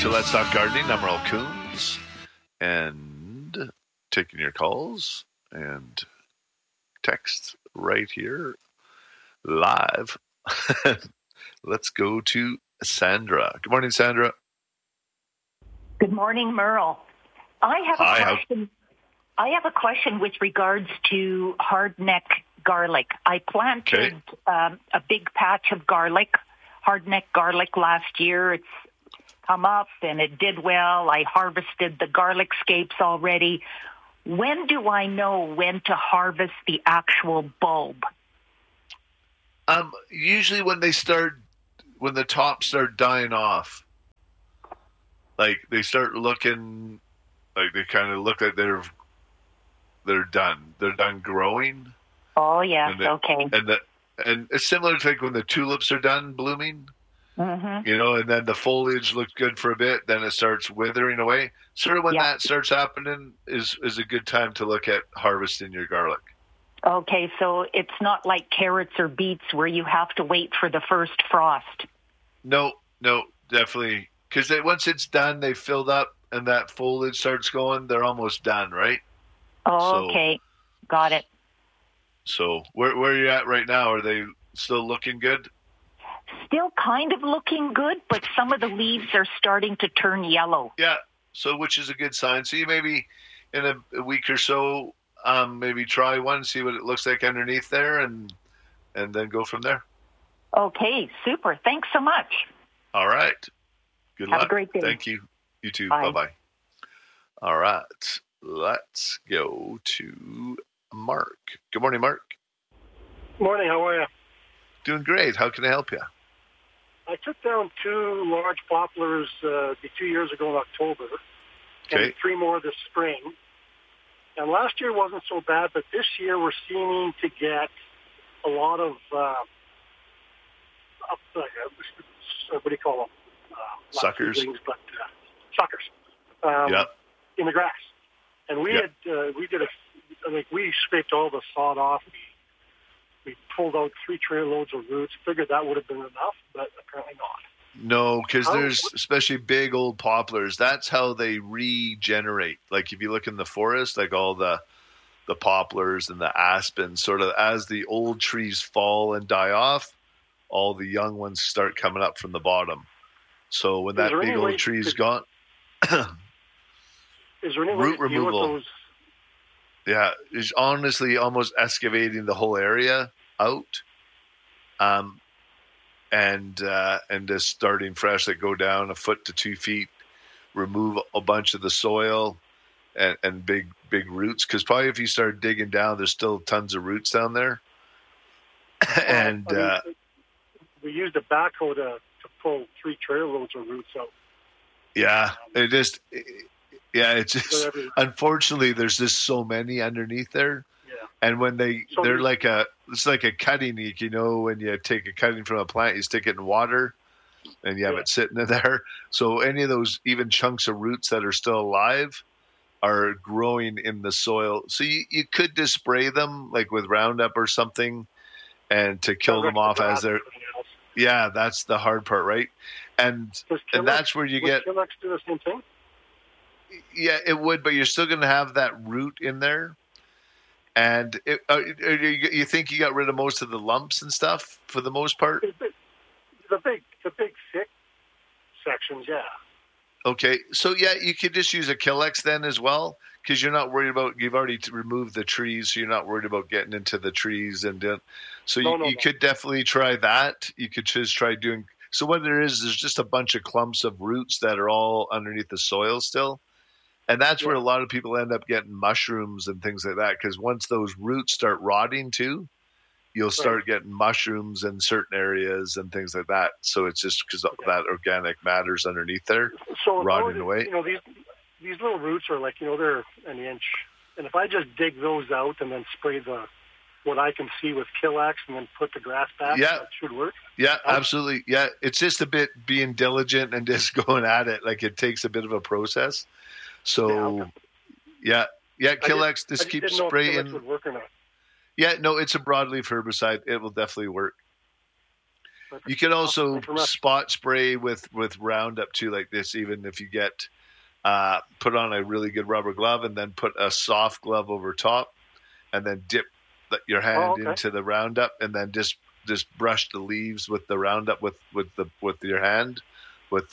to Let's Talk Gardening. I'm Earl Coons, and taking your calls and texts right here live. Let's go to Sandra. Good morning, Sandra. Good morning, Merle. I have a question with regards to hardneck garlic. I planted a big patch of garlic, hardneck garlic last year. It's come up and it did well. I harvested the garlic scapes already. When do I know when to harvest the actual bulb? Usually when the tops start dying off, like they start looking like they kind of look like they're done. They're done growing. Oh yeah, okay. And it's similar to like when the tulips are done blooming. Mm-hmm. And then the foliage looks good for a bit, then it starts withering away. Sort of when that starts happening is a good time to look at harvesting your garlic. Okay, so it's not like carrots or beets where you have to wait for the first frost. No, definitely. Because once it's done, they filled up and that foliage starts going, they're almost done, right? Oh, okay, got it. So where are you at right now? Are they still looking good? Still kind of looking good, but some of the leaves are starting to turn yellow. Yeah, so which is a good sign. So you maybe in a week or so, maybe try one, see what it looks like underneath there, and then go from there. Okay, super. Thanks so much. All right. Good luck. Have a great day. Thank you. You too. Bye. Bye-bye. All right. Let's go to Mark. Good morning, Mark. Morning. How are you? Doing great. How can I help you? I took down 2 large poplars 2 years ago in October, and 3 more this spring. And last year wasn't so bad, but this year we're seeming to get a lot of, what do you call them? Suckers? Seedlings, but suckers in the grass. And we we scraped all the sod off. We pulled out 3 trailer loads of roots, figured that would have been enough, but apparently not. No, because there's especially big old poplars. That's how they regenerate. Like if you look in the forest, like all the poplars and the aspens, sort of as the old trees fall and die off, all the young ones start coming up from the bottom. So when that big old tree is gone, is there any root way to deal with removal. those? Yeah, is honestly almost excavating the whole area out, and just starting fresh. Like go down 1 foot to 2 feet, remove a bunch of the soil and big roots. Because probably if you start digging down, there's still tons of roots down there. And we used a backhoe to pull 3 trailer loads of roots out. It's just unfortunately there's just so many underneath there. Yeah. And when they're like it's like a cutting, when you take a cutting from a plant, you stick it in water and you have it sitting in there. So any of those even chunks of roots that are still alive are growing in the soil. So you could just spray them like with Roundup or something and to kill them off as they're that's the hard part, right? And that's where you get Killex do the same thing? Yeah, it would, but you're still going to have that root in there. And you think you got rid of most of the lumps and stuff for the most part? The big thick sections, yeah. Okay, so you could just use a Killex then as well, because you're not worried about, you've already removed the trees, so you're not worried about getting into the trees. So you could definitely try that. You could just try doing, so what there is, there's just a bunch of clumps of roots that are all underneath the soil still. And that's where a lot of people end up getting mushrooms and things like that, because once those roots start rotting too, you'll start getting mushrooms in certain areas and things like that. So it's just because that organic matter's underneath there, rotting away. These little roots are like, they're an inch. And if I just dig those out and then spray what I can see with Killex and then put the grass back, that should work. Yeah, absolutely. Yeah, it's just a bit being diligent and just going at it. Like it takes a bit of a process. So, Killex, just keep spraying. Would work or not. Yeah, no, it's a broadleaf herbicide. It will definitely work. You can also spot spray with Roundup too, like this. Even if you get put on a really good rubber glove and then put a soft glove over top, and then dip your hand into the Roundup, and then just brush the leaves with the Roundup with your hand, with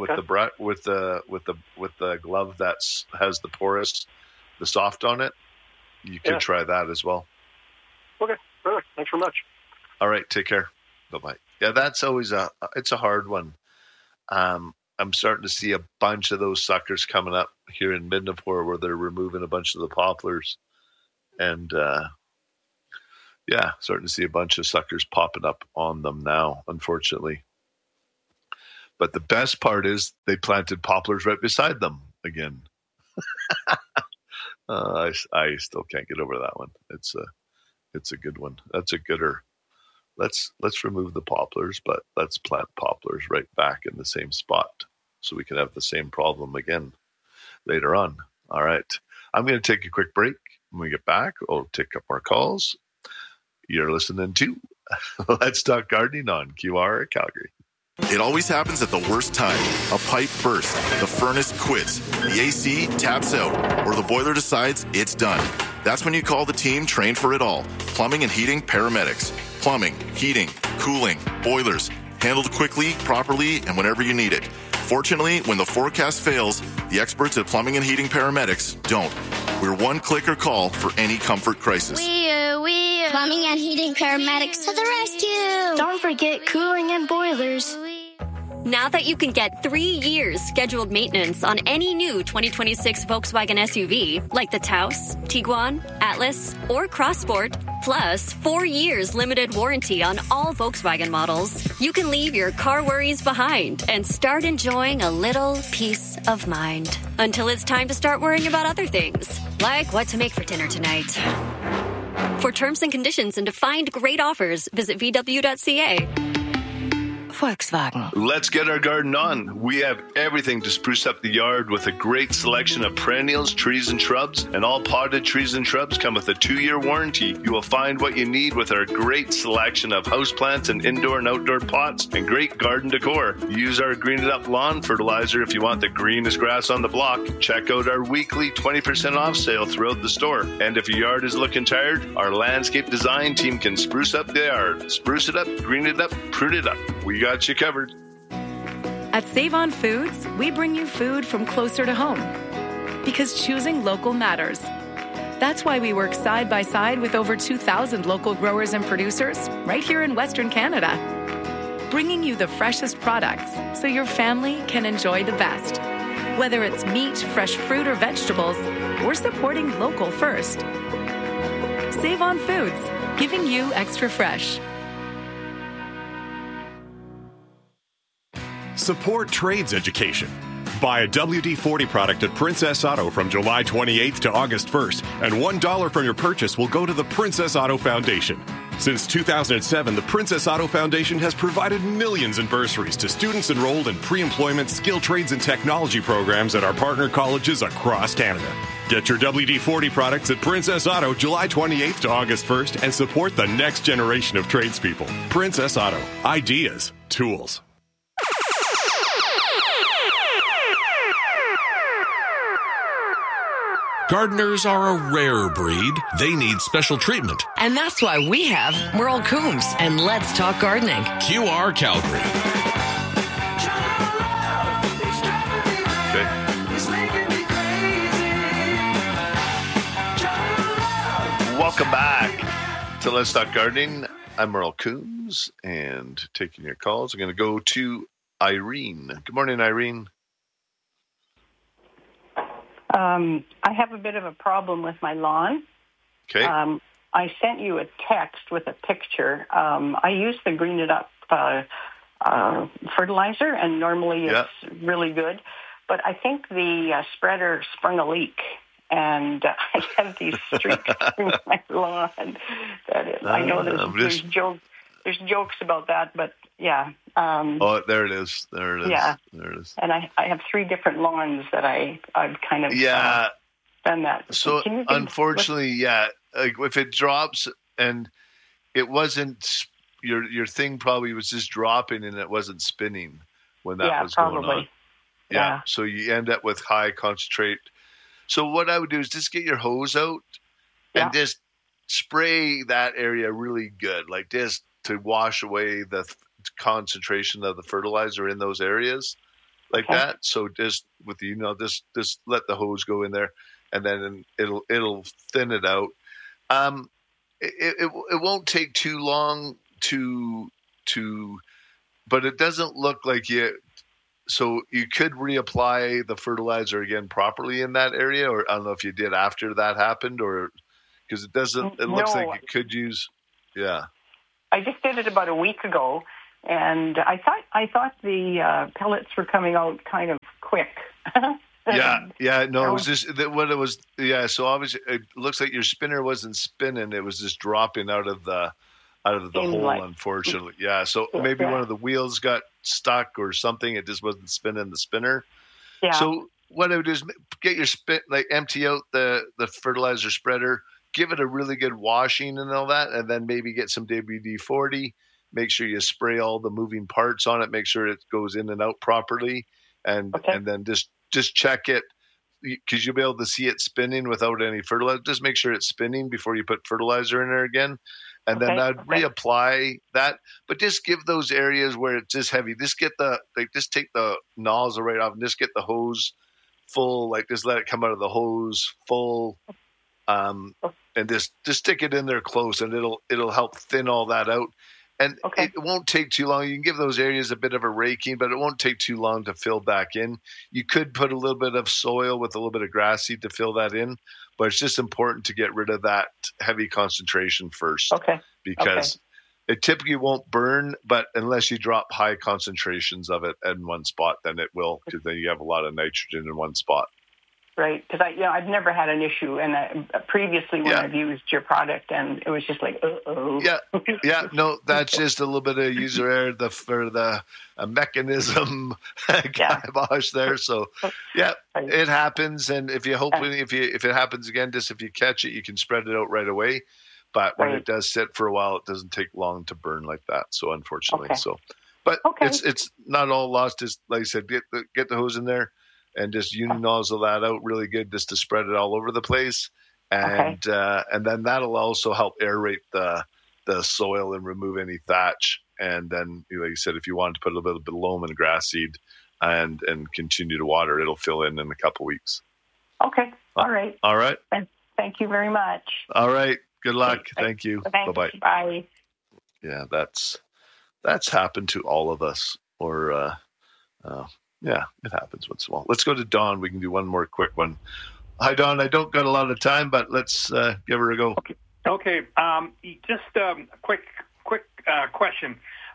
the glove that has the porous, the soft on it. You can try that as well. Okay, perfect. Thanks very much. All right, take care. Bye-bye. Yeah, that's always it's a hard one. I'm starting to see a bunch of those suckers coming up here in Midnapore where they're removing a bunch of the poplars. And, starting to see a bunch of suckers popping up on them now, unfortunately. But the best part is they planted poplars right beside them again. I still can't get over that one. It's a good one. That's a gooder. Let's remove the poplars, but let's plant poplars right back in the same spot so we can have the same problem again later on. All right. I'm going to take a quick break. When we get back, we'll take up our calls. You're listening to Let's Talk Gardening on QR Calgary. It always happens at the worst time. A pipe bursts, the furnace quits, the AC taps out, or the boiler decides it's done. That's when you call the team trained for it all. Plumbing and Heating Paramedics. Plumbing, heating, cooling, boilers. Handled quickly, properly, and whenever you need it. Fortunately, when the forecast fails, the experts at Plumbing and Heating Paramedics don't. We're one click or call for any comfort crisis. Plumbing and Heating Paramedics to the rescue. Don't forget cooling and boilers. Now that you can get 3 years scheduled maintenance on any new 2026 Volkswagen SUV, like the Taos, Tiguan, Atlas, or Crossport, plus 4 years limited warranty on all Volkswagen models, you can leave your car worries behind and start enjoying a little peace of mind. Until it's time to start worrying about other things, like what to make for dinner tonight. For terms and conditions and to find great offers, visit VW.ca. Volkswagen. Let's get our garden on. We have everything to spruce up the yard with a great selection of perennials, trees, and shrubs. And all potted trees and shrubs come with a 2-year warranty. You will find what you need with our great selection of houseplants and indoor and outdoor pots and great garden decor. Use our Green It Up lawn fertilizer if you want the greenest grass on the block. Check out our weekly 20% off sale throughout the store. And if your yard is looking tired, our landscape design team can spruce up the yard. Spruce it up, green it up, prune it up. We got you covered. At Save On Foods, we bring you food from closer to home because choosing local matters. That's why we work side by side with over 2,000 local growers and producers right here in Western Canada, bringing you the freshest products so your family can enjoy the best. Whether it's meat, fresh fruit, or vegetables, we're supporting local first. Save On Foods, giving you extra fresh. Support trades education. Buy a WD-40 product at Princess Auto from July 28th to August 1st, and $1 from your purchase will go to the Princess Auto Foundation. Since 2007, the Princess Auto Foundation has provided millions in bursaries to students enrolled in pre-employment skill trades and technology programs at our partner colleges across Canada. Get your WD-40 products at Princess Auto July 28th to August 1st and support the next generation of tradespeople. Princess Auto. Ideas. Tools. Gardeners are a rare breed. They need special treatment. And that's why we have Merle Coombs and Let's Talk Gardening. QR Calgary. Welcome back to Let's Talk Gardening. I'm Merle Coombs, and taking your calls, I'm going to go to Irene. Good morning, Irene. I have a bit of a problem with my lawn. Okay. I sent you a text with a picture. I use the Green It Up fertilizer, and normally it's really good. But I think the spreader sprung a leak, and I have these streaks through my lawn. I know there's jokes about that, but yeah. There it is. There it is. Yeah. There it is. And I have 3 different lawns that I've kind of done that. So unfortunately, like if it drops and it wasn't your thing probably was just dropping and it wasn't spinning when that was going on. Yeah. So you end up with high concentrate. So what I would do is just get your hose out and just spray that area really good, like just to wash away the concentration of the fertilizer in those areas like that. So just with just let the hose go in there, and then it'll thin it out. It won't take too long to, but it doesn't look like so you could reapply the fertilizer again properly in that area, or I don't know if you did after that happened, or because it looks like you could use, I just did it about a week ago, and I thought the pellets were coming out kind of quick. It was just what it was. Yeah, so obviously it looks like your spinner wasn't spinning; it was just dropping out of the hole, unfortunately. Yeah, so maybe one of the wheels got stuck or something. It just wasn't spinning the spinner. Yeah. So what I would do is get your empty out the fertilizer spreader, give it a really good washing and all that, and then maybe get some WD-40. Make sure you spray all the moving parts on it. Make sure it goes in and out properly, and then just check it, because you'll be able to see it spinning without any fertilizer. Just make sure it's spinning before you put fertilizer in there again. And then I'd reapply that, but just give those areas where it's just heavy. Just just take the nozzle right off and just get the hose full, just let it come out of the hose full, and just stick it in there close, and it'll help thin all that out. And it won't take too long. You can give those areas a bit of a raking, but it won't take too long to fill back in. You could put a little bit of soil with a little bit of grass seed to fill that in, but it's just important to get rid of that heavy concentration first. Because it typically won't burn, but unless you drop high concentrations of it in one spot, then it will, because then you have a lot of nitrogen in one spot. Right, because I've never had an issue, and previously when I've used your product, and it was just like, no, that's just a little bit of user error for the mechanism kibosh there. So, it happens, and if it happens again, just if you catch it, you can spread it out right away. But when it does sit for a while, it doesn't take long to burn like that. So unfortunately, it's not all lost. Just like I said, get the hose in there. And just nozzle that out really good, just to spread it all over the place, and then that'll also help aerate the soil and remove any thatch. And then, like you said, if you wanted to put a little bit of loam and grass seed and continue to water, it'll fill in a couple weeks. Okay, all right. All right. Thank you very much. All right. Good luck. Thank you. Bye-bye. Bye. Yeah, that's happened to all of us, or. Yeah, it happens once in a while. Let's go to Dawn. We can do one more quick one. Hi, Dawn. I don't got a lot of time, but let's give her a go. Okay. Just a quick question.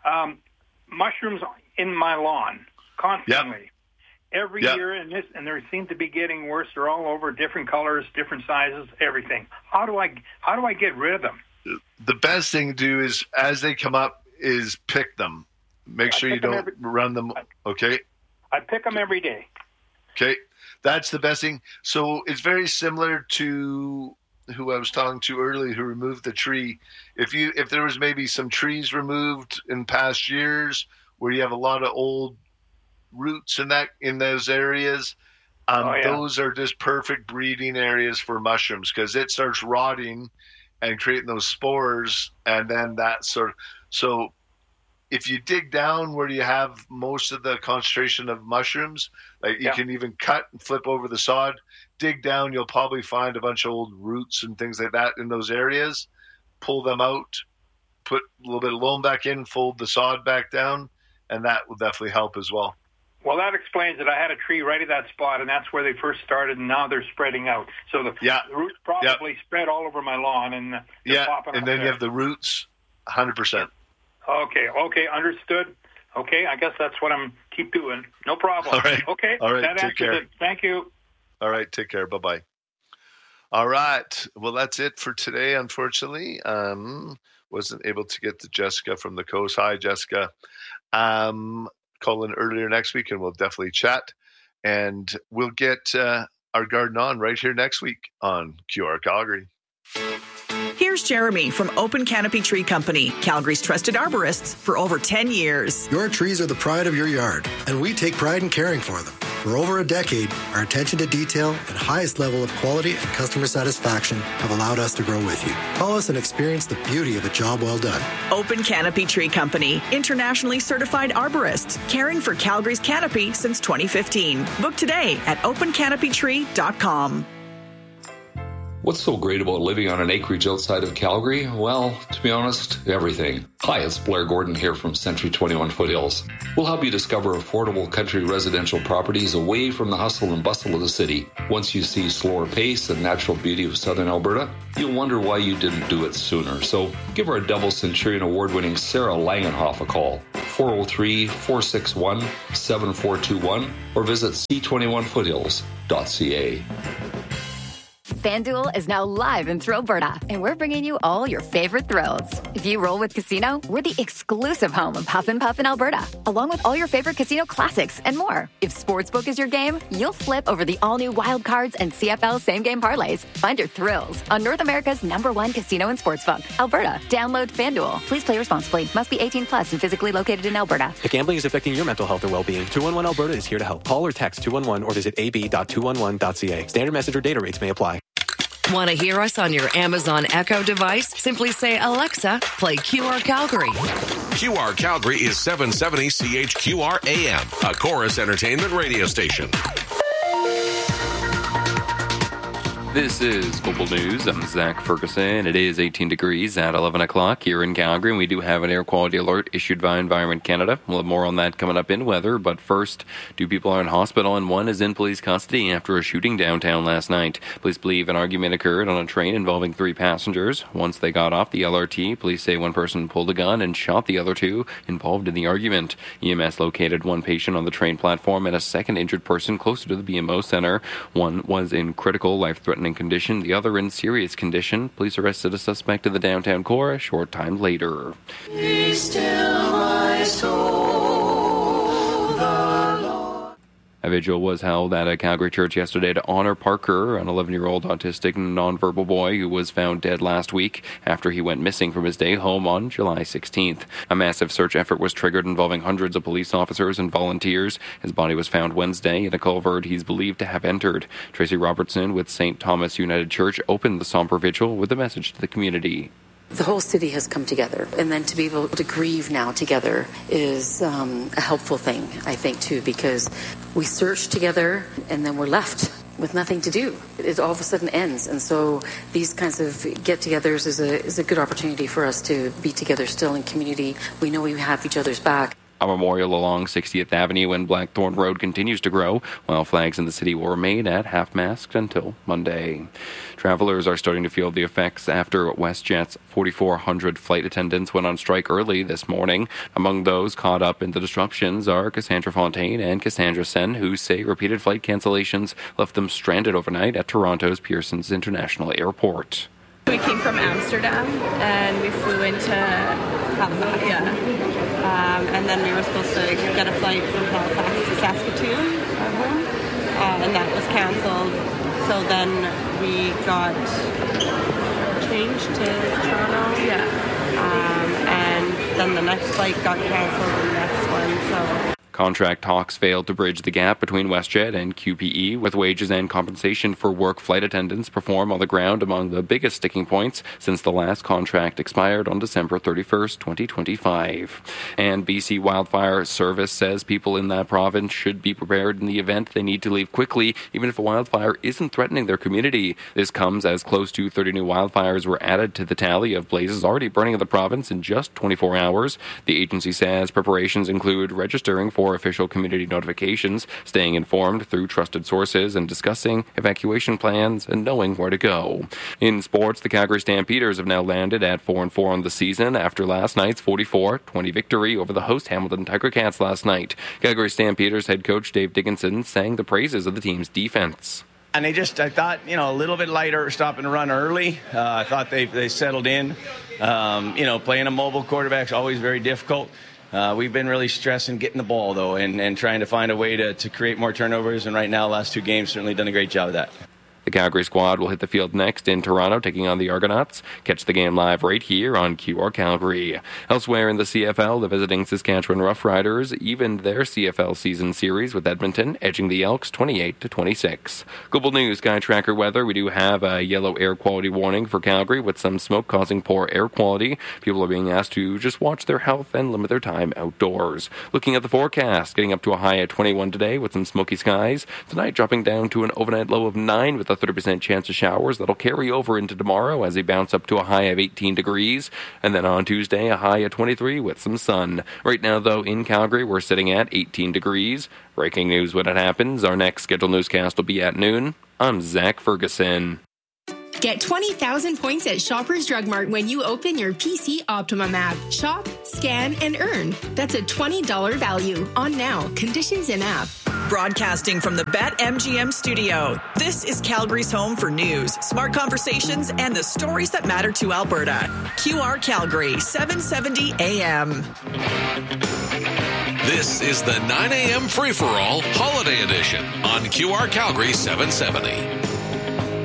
Mushrooms in my lawn constantly, every year, and they seem to be getting worse. They're all over, different colors, different sizes, everything. How do I get rid of them? The best thing to do is, as they come up, is pick them. Make sure you don't run them. Okay. I pick them every day. Okay, that's the best thing. So it's very similar to who I was talking to earlier, who removed the tree. If there was maybe some trees removed in past years where you have a lot of old roots in those areas, those are just perfect breeding areas for mushrooms, because it starts rotting and creating those spores, and then that so. If you dig down where you have most of the concentration of mushrooms, you can even cut and flip over the sod, dig down, you'll probably find a bunch of old roots and things like that in those areas. Pull them out, put a little bit of loam back in, fold the sod back down, and that will definitely help as well. Well, that explains it. I had a tree right at that spot, and that's where they first started, and now they're spreading out. So the roots probably spread all over my lawn, and they're popping up. And then you have the roots, 100%. Okay, understood. Okay, I guess that's what I'm keep doing. No problem. All right. Okay, all right. That take care. It. Thank you. All right, take care. Bye-bye. All right. Well, that's it for today, unfortunately. Wasn't able to get to Jessica from the coast. Hi, Jessica. Call in earlier next week, and we'll definitely chat. And we'll get our garden on right here next week on QR Calgary. Here's Here's Jeremy from Open Canopy Tree Company, Calgary's trusted arborists for over 10 years. Your trees are the pride of your yard, and we take pride in caring for them. For over a decade, our attention to detail and highest level of quality and customer satisfaction have allowed us to grow with you. Call us and experience the beauty of a job well done. Open Canopy Tree Company, internationally certified arborists, caring for Calgary's canopy since 2015. Book today at opencanopytree.com. What's so great about living on an acreage outside of Calgary? Well, to be honest, everything. Hi, it's Blair Gordon here from Century 21 Foothills. We'll help you discover affordable country residential properties away from the hustle and bustle of the city. Once you see slower pace and natural beauty of southern Alberta, you'll wonder why you didn't do it sooner. So give our Double Centurion Award-winning Sarah Langenhoff a call, 403-461-7421, or visit c21foothills.ca. FanDuel is now live in Thrillberta, and we're bringing you all your favorite thrills. If you roll with Casino, we're the exclusive home of Huff and Puff in Alberta, along with all your favorite casino classics and more. If Sportsbook is your game, you'll flip over the all-new Wild Cards and CFL same-game parlays. Find your thrills on North America's #1 casino and sportsbook, Alberta. Download FanDuel. Please play responsibly. Must be 18 plus and physically located in Alberta. If gambling is affecting your mental health or well-being, 211 Alberta is here to help. Call or text 211 or visit ab.211.ca. Standard message or data rates may apply. Want to hear us on your Amazon Echo device? Simply say, Alexa, play QR Calgary. QR Calgary is 770 CHQR AM, a Chorus Entertainment radio station. This is Global News. I'm Zach Ferguson. It is 18 degrees at 11 o'clock here in Calgary, and we do have an air quality alert issued by Environment Canada. We'll have more on that coming up in weather, but first, 2 people are in hospital and 1 is in police custody after a shooting downtown last night. Police believe an argument occurred on a train involving 3 passengers. Once they got off the LRT, police say one person pulled a gun and shot the other 2 involved in the argument. EMS located 1 patient on the train platform and a second injured person closer to the BMO Center. One was in critical, life-threatening condition, the other in serious condition. Police arrested a suspect in the downtown core a short time later. Be still my soul, the Lord. A vigil was held at a Calgary church yesterday to honor Parker, an 11-year-old autistic and nonverbal boy who was found dead last week after he went missing from his day home on July 16th. A massive search effort was triggered involving hundreds of police officers and volunteers. His body was found Wednesday in a culvert he's believed to have entered. Tracy Robertson with St. Thomas United Church opened the somber vigil with a message to the community. The whole city has come together, and then to be able to grieve now together is a helpful thing, I think, too, because we search together and then we're left with nothing to do. It all of a sudden ends, and so these kinds of get-togethers is a good opportunity for us to be together still in community. We know we have each other's back. A memorial along 60th Avenue and Blackthorn Road continues to grow, while flags in the city will remain at half-mast until Monday. Travelers are starting to feel the effects after WestJet's 4,400 flight attendants went on strike early this morning. Among those caught up in the disruptions are Cassandra Fontaine and Cassandra Sen, who say repeated flight cancellations left them stranded overnight at Toronto's Pearson's International Airport. We came from Amsterdam and we flew into Halifax. And then we were supposed to get a flight from Halifax to Saskatoon, and that was canceled. So then we got changed to Toronto. And then the next flight got canceled, and the next one. So. Contract talks failed to bridge the gap between WestJet and QPE, with wages and compensation for work flight attendants perform on the ground among the biggest sticking points since the last contract expired on December 31st, 2025. And BC Wildfire Service says people in that province should be prepared in the event they need to leave quickly, even if a wildfire isn't threatening their community. This comes as close to 30 new wildfires were added to the tally of blazes already burning in the province in just 24 hours. The agency says preparations include registering for official community notifications, staying informed through trusted sources, and discussing evacuation plans and knowing where to go. In sports, the Calgary Stampeders have now landed at 4-4 on the season after last night's 44-20 victory over the host Hamilton Tiger Cats last night. Calgary Stampeders head coach Dave Dickinson sang the praises of the team's defense. And I thought, a little bit lighter, stopping to run early. I thought they settled in. Playing a mobile quarterback is always very difficult. We've been really stressing getting the ball, though, and trying to find a way to create more turnovers. And right now, last 2 games, certainly done a great job of that. The Calgary squad will hit the field next in Toronto, taking on the Argonauts. Catch the game live right here on QR Calgary. Elsewhere in the CFL, the visiting Saskatchewan Roughriders evened their CFL season series with Edmonton, edging the Elks 28-26. Global News Sky Tracker weather. We do have a yellow air quality warning for Calgary with some smoke causing poor air quality. People are being asked to just watch their health and limit their time outdoors. Looking at the forecast, getting up to a high at 21 today with some smoky skies. Tonight dropping down to an overnight low of 9 with a 30% chance of showers. That'll carry over into tomorrow as they bounce up to a high of 18 degrees. And then on Tuesday, a high of 23 with some sun. Right now, though, in Calgary, we're sitting at 18 degrees. Breaking news when it happens. Our next scheduled newscast will be at noon. I'm Zach Ferguson. Get 20,000 points at Shoppers Drug Mart when you open your PC Optimum app. Shop, scan, and earn. That's a $20 value on now. Conditions in app. Broadcasting from the BetMGM studio, this is Calgary's home for news, smart conversations, and the stories that matter to Alberta. QR Calgary, 770 AM. This is the 9 a.m. free-for-all holiday edition on QR Calgary 770.